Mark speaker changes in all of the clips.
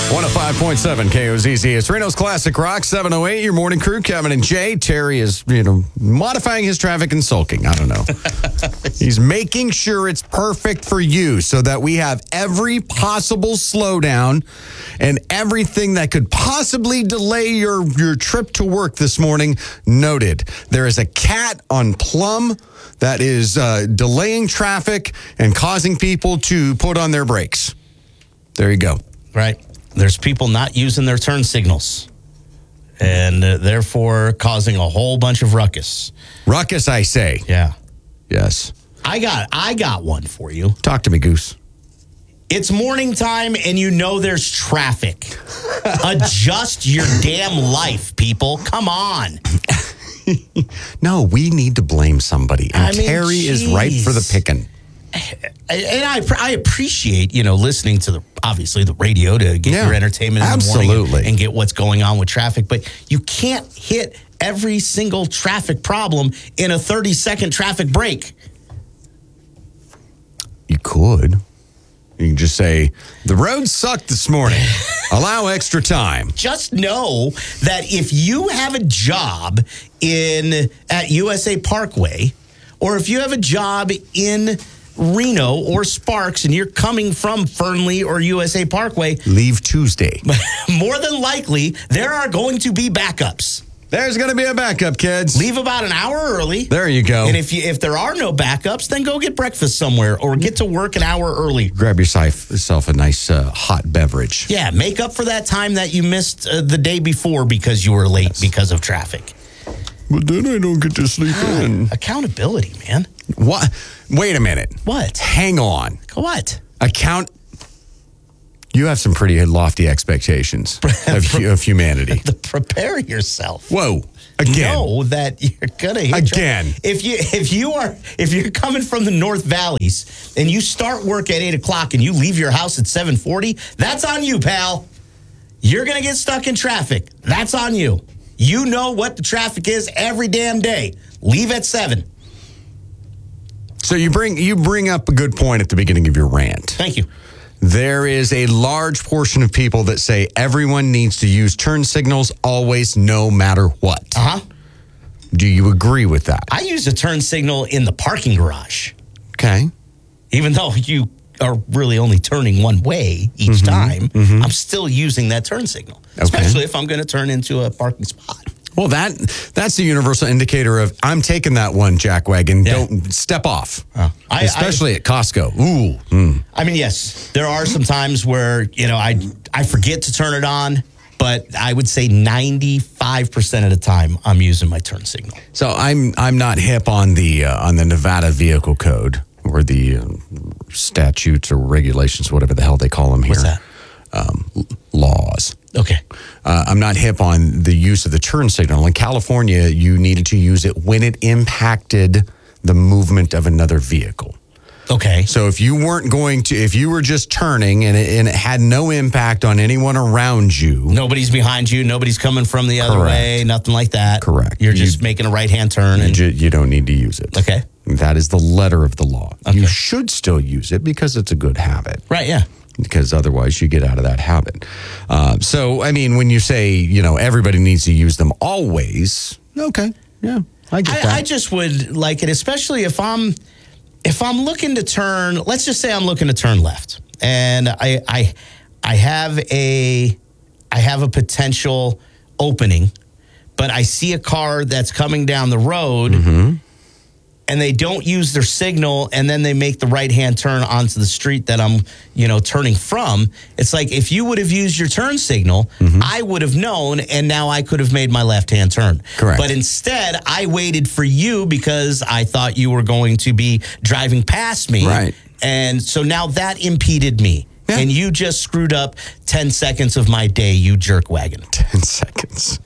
Speaker 1: 105.7 KOZZ. It's Reno's Classic Rock, 708. Your morning crew, Kevin and Jay. Terry is, modifying his traffic and sulking. I don't know. He's making sure it's perfect for you so that we have every possible slowdown and everything that could possibly delay your trip to work this morning noted. There is a cat on Plum that is delaying traffic and causing people to put on their brakes. There you go.
Speaker 2: Right. There's people not using their turn signals and therefore causing a whole bunch of ruckus.
Speaker 1: Ruckus, I say.
Speaker 2: Yeah.
Speaker 1: Yes.
Speaker 2: I got one for you.
Speaker 1: Talk to me, Goose.
Speaker 2: It's morning time and you know there's traffic. Adjust your damn life, people. Come on.
Speaker 1: No, we need to blame somebody. And Terry is ripe for the picking.
Speaker 2: And I appreciate, listening to obviously the radio to get your entertainment in the morning and get what's going on with traffic. But you can't hit every single traffic problem in a 30-second traffic break.
Speaker 1: You could. You can just say, the road sucked this morning. Allow extra time.
Speaker 2: Just know that if you have a job at USA Parkway, or if you have a job in Reno or Sparks and you're coming from Fernley or USA Parkway,
Speaker 1: leave Tuesday.
Speaker 2: More than likely, there are going to be backups.
Speaker 1: There's going to be a backup, kids.
Speaker 2: Leave about an hour early.
Speaker 1: There you go.
Speaker 2: And if there are no backups, then go get breakfast somewhere or get to work an hour early.
Speaker 1: Grab yourself a nice hot beverage.
Speaker 2: Yeah, make up for that time that you missed the day before because you were late because of traffic.
Speaker 1: But then I don't get to sleep in.
Speaker 2: Accountability, man.
Speaker 1: What? Wait a minute.
Speaker 2: What?
Speaker 1: Hang on.
Speaker 2: What?
Speaker 1: You have some pretty lofty expectations of humanity.
Speaker 2: Prepare yourself.
Speaker 1: Whoa. Again.
Speaker 2: Know that you're gonna hit
Speaker 1: again.
Speaker 2: If you're coming from the North Valleys and you start work at 8:00 and you leave your house at 7:40, that's on you, pal. You're gonna get stuck in traffic. That's on you. You know what the traffic is every damn day. Leave at 7.
Speaker 1: So you bring up a good point at the beginning of your rant.
Speaker 2: Thank you.
Speaker 1: There is a large portion of people that say everyone needs to use turn signals always, no matter what.
Speaker 2: Uh-huh.
Speaker 1: Do you agree with that?
Speaker 2: I use a turn signal in the parking garage.
Speaker 1: Okay.
Speaker 2: Even though you are really only turning one way each time, I'm still using that turn signal, especially if I'm going to turn into a parking spot.
Speaker 1: Well, that's the universal indicator of I'm taking that one, jackwagon. Yeah. Don't step off, especially at Costco. Ooh.
Speaker 2: I mean, yes, there are some times where I forget to turn it on, but I would say 95% of the time I'm using my turn signal.
Speaker 1: So I'm not hip on the Nevada Vehicle Code or the statutes or regulations, whatever the hell they call them here.
Speaker 2: What's that?
Speaker 1: Laws.
Speaker 2: Okay.
Speaker 1: I'm not hip on the use of the turn signal. In California, you needed to use it when it impacted the movement of another vehicle.
Speaker 2: Okay.
Speaker 1: So if you were just turning and it had no impact on anyone around you.
Speaker 2: Nobody's behind you. Nobody's coming from the other way. Nothing like that.
Speaker 1: Correct.
Speaker 2: You're just making a right-hand turn.
Speaker 1: You don't need to use it.
Speaker 2: Okay.
Speaker 1: That is the letter of the law.
Speaker 2: Okay.
Speaker 1: You should still use it because it's a good habit.
Speaker 2: Right, yeah.
Speaker 1: Because otherwise you get out of that habit. So, I mean, when you say, everybody needs to use them always, okay, yeah, I get that.
Speaker 2: I just would like it, especially if I'm looking to turn, let's just say I'm looking to turn left, and I have a potential opening, but I see a car that's coming down the road, and they don't use their signal, and then they make the right-hand turn onto the street that I'm, turning from. It's like if you would have used your turn signal, I would have known, and now I could have made my left-hand turn.
Speaker 1: Correct.
Speaker 2: But instead, I waited for you because I thought you were going to be driving past me.
Speaker 1: Right.
Speaker 2: And so now that impeded me.
Speaker 1: Yeah.
Speaker 2: And you just screwed up 10 seconds of my day, you jerk wagon.
Speaker 1: 10 seconds.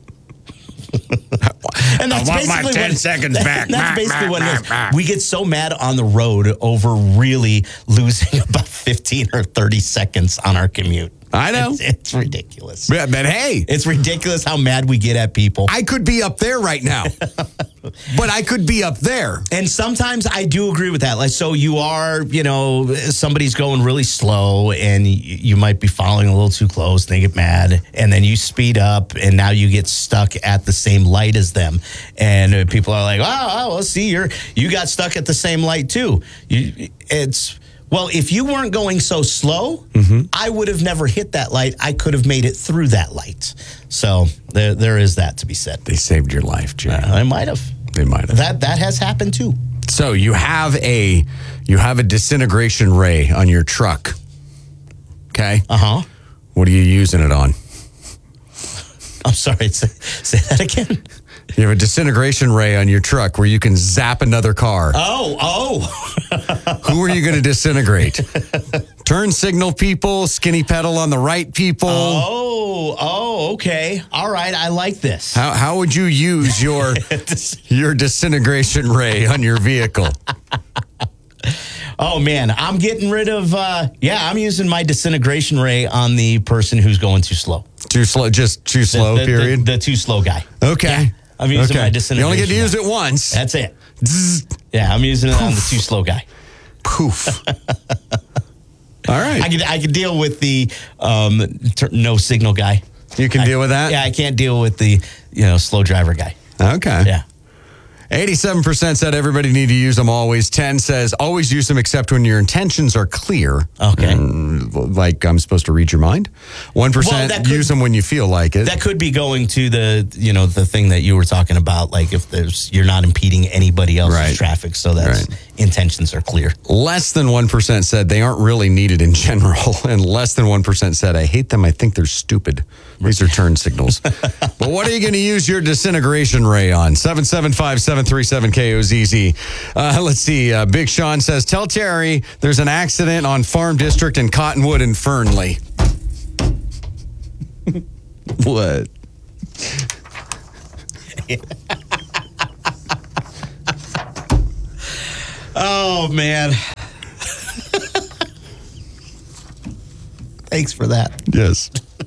Speaker 2: And that's
Speaker 1: I want my 10 seconds back.
Speaker 2: That's basically what it is. We get so mad on the road over really losing about 15 or 30 seconds on our commute.
Speaker 1: I know.
Speaker 2: It's ridiculous.
Speaker 1: But hey.
Speaker 2: It's ridiculous how mad we get at people.
Speaker 1: I could be up there right now. but I could be up there.
Speaker 2: And sometimes I do agree with that. Like, so you are, somebody's going really slow and you might be following a little too close. They get mad and then you speed up and now you get stuck at the same light as them. And people are like, oh, well, see, you got stuck at the same light too. Well, if you weren't going so slow, I would have never hit that light. I could have made it through that light. So there is that to be said.
Speaker 1: They saved your life, Jay.
Speaker 2: I might have.
Speaker 1: They might have.
Speaker 2: That has happened too.
Speaker 1: So you have a disintegration ray on your truck. Okay?
Speaker 2: Uh-huh.
Speaker 1: What are you using it on?
Speaker 2: I'm sorry. Say that again.
Speaker 1: You have a disintegration ray on your truck where you can zap another car.
Speaker 2: Oh.
Speaker 1: Who are you going to disintegrate? Turn signal people, skinny pedal on the right people.
Speaker 2: Oh, okay. All right. I like this.
Speaker 1: How would you use your disintegration ray on your vehicle?
Speaker 2: Oh, man. I'm getting rid of, I'm using my disintegration ray on the person who's going too slow.
Speaker 1: Too slow, just too slow, period?
Speaker 2: The too slow guy.
Speaker 1: Okay.
Speaker 2: Yeah, I'm using my disintegration.
Speaker 1: You only get to use it once.
Speaker 2: That's it. Yeah, I'm using it on the too slow guy.
Speaker 1: Poof. All right.
Speaker 2: I can deal with the no signal guy.
Speaker 1: You can deal with that?
Speaker 2: Yeah, I can't deal with the slow driver guy.
Speaker 1: Okay.
Speaker 2: Yeah.
Speaker 1: 87% said everybody need to use them always. 10 says always use them except when your intentions are clear.
Speaker 2: Okay.
Speaker 1: Like I'm supposed to read your mind. 1% use them when you feel like it.
Speaker 2: That could be going to the thing that you were talking about, like if you're not impeding anybody else's traffic, so that intentions are clear.
Speaker 1: Less than 1% said they aren't really needed in general, and less than 1% said I hate them. I think they're stupid. These are turn signals. But what are you going to use your disintegration ray on? 775-737-KOZZ. Let's see. Big Sean says, tell Terry there's an accident on Farm District in Cottonwood and Fernley. What?
Speaker 2: Oh, man. Thanks for that.
Speaker 1: Yes.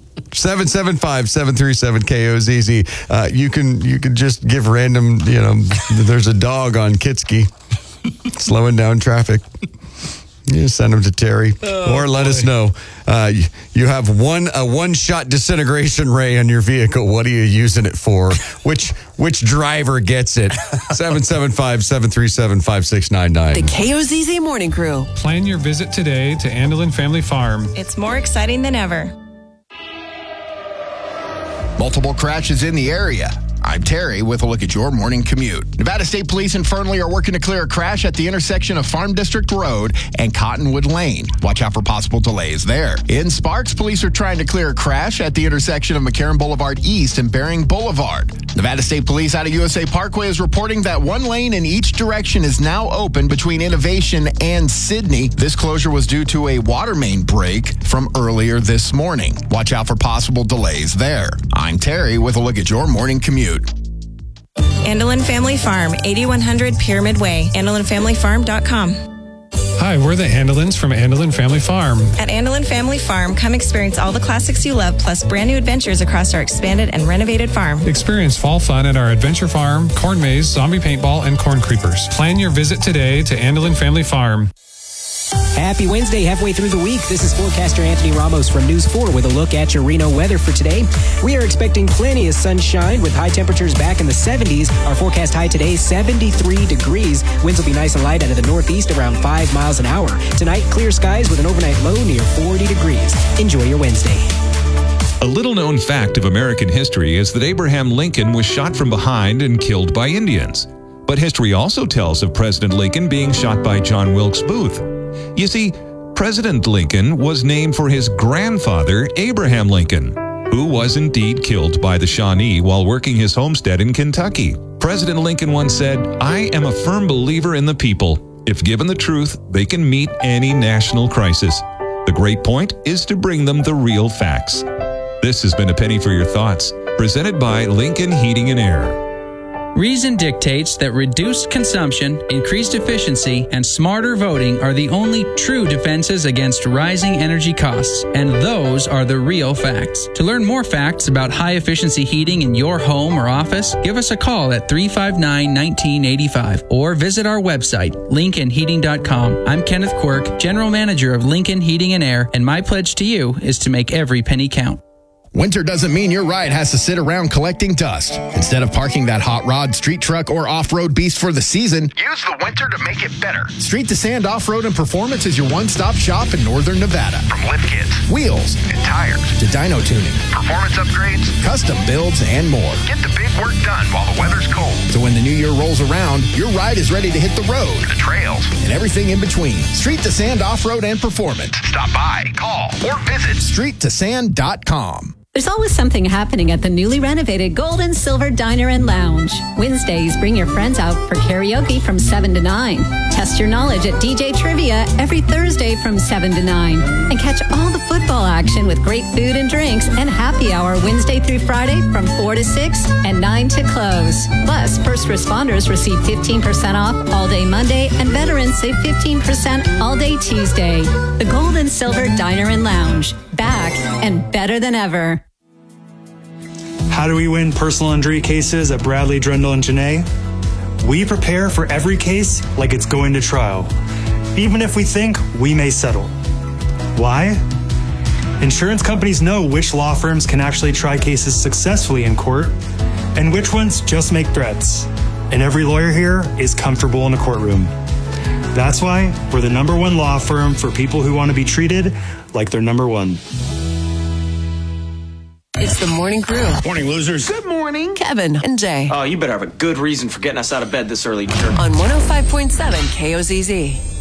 Speaker 1: 775-737-KOZZ. You can just give random, there's a dog on Kitsky slowing down traffic. You send them to Terry or let us know. You have a one-shot disintegration ray on your vehicle. What are you using it for? Which driver gets it? 775-737-5699.
Speaker 3: The KOZZ Morning Crew.
Speaker 4: Plan your visit today to Andelin Family Farm.
Speaker 5: It's more exciting than ever.
Speaker 6: Multiple crashes in the area. I'm Terry with a look at your morning commute. Nevada State Police in Fernley are working to clear a crash at the intersection of Farm District Road and Cottonwood Lane. Watch out for possible delays there. In Sparks, police are trying to clear a crash at the intersection of McCarran Boulevard East and Bering Boulevard. Nevada State Police out of USA Parkway is reporting that one lane in each direction is now open between Innovation and Sydney. This closure was due to a water main break from earlier this morning. Watch out for possible delays there. I'm Terry with a look at your morning commute.
Speaker 5: Andelin Family Farm, 8100 Pyramid Way, AndelinFamilyFarm.com.
Speaker 4: Hi, we're the Andelins from Andelin Family Farm.
Speaker 5: At Andelin Family Farm, come experience all the classics you love, plus brand new adventures across our expanded and renovated farm.
Speaker 4: Experience fall fun at our adventure farm, corn maze, zombie paintball, and corn creepers. Plan your visit today to Andelin Family Farm.
Speaker 7: Happy Wednesday, halfway through the week. This is forecaster Anthony Ramos from News 4 with a look at your Reno weather for today. We are expecting plenty of sunshine with high temperatures back in the 70s. Our forecast high today, 73 degrees. Winds will be nice and light out of the northeast around 5 miles an hour. Tonight, clear skies with an overnight low near 40 degrees. Enjoy your Wednesday.
Speaker 8: A little-known fact of American history is that Abraham Lincoln was shot from behind and killed by Indians. But history also tells of President Lincoln being shot by John Wilkes Booth. You see, President Lincoln was named for his grandfather, Abraham Lincoln, who was indeed killed by the Shawnee while working his homestead in Kentucky. President Lincoln once said, "I am a firm believer in the people. If given the truth, they can meet any national crisis. The great point is to bring them the real facts." This has been A Penny for Your Thoughts, presented by Lincoln Heating and Air.
Speaker 9: Reason dictates that reduced consumption, increased efficiency, and smarter voting are the only true defenses against rising energy costs, and those are the real facts. To learn more facts about high-efficiency heating in your home or office, give us a call at 359-1985 or visit our website, lincolnheating.com. I'm Kenneth Quirk, General Manager of Lincoln Heating and Air, and my pledge to you is to make every penny count.
Speaker 6: Winter doesn't mean your ride has to sit around collecting dust. Instead of parking that hot rod, street truck, or off-road beast for the season, use the winter to make it better. Street to Sand Off-Road and Performance is your one-stop shop in Northern Nevada. From lift kits, wheels, and tires, to dyno tuning, performance upgrades, custom builds, and more. Get the big work done while the weather's cold. So when the new year rolls around, your ride is ready to hit the road, the trails, and everything in between. Street to Sand Off-Road and Performance. Stop by, call, or visit streettosand.com.
Speaker 10: There's always something happening at the newly renovated Gold and Silver Diner and Lounge. Wednesdays, bring your friends out for karaoke from 7 to 9. Test your knowledge at DJ Trivia every Thursday from 7 to 9. And catch all the football action with great food and drinks and happy hour Wednesday through Friday from 4 to 6 and 9 to close. Plus, first responders receive 15% off all day Monday and veterans save 15% all day Tuesday. The Gold and Silver Diner and Lounge. Back and better than ever.
Speaker 11: How do we win personal injury cases at Bradley, Drendel, and Janae? We prepare for every case like it's going to trial, even if we think we may settle. Why? Insurance companies know which law firms can actually try cases successfully in court and which ones just make threats. And every lawyer here is comfortable in a courtroom. That's why we're the #1 law firm for people who want to be treated like they're #1.
Speaker 3: It's the Morning Crew.
Speaker 12: Morning, losers.
Speaker 3: Good morning. Kevin and Jay.
Speaker 12: Oh, you better have a good reason for getting us out of bed this early.
Speaker 3: On 105.7 KOZZ.